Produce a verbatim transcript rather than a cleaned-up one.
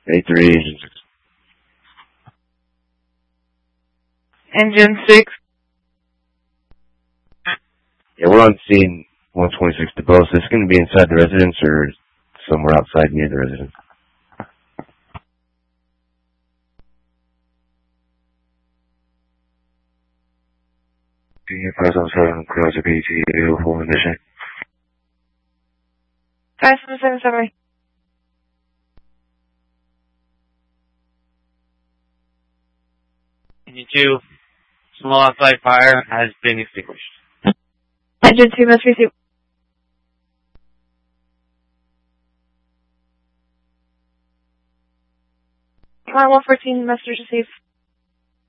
A three, engine six. Engine six. Yeah, we're on scene one twenty-six to both. Is this going to be inside the residence or somewhere outside near the residence? five seven seven, clear to B T U, full ignition. five seven seven, sorry. Engine two, small outside fire has been extinguished. Engine two must receive. Line one fourteen, message received.